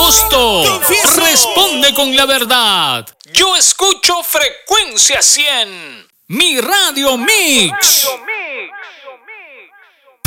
gusto. Confieso. Responde con la verdad. Yo escucho Frecuencia 100. Mi Radio Mix.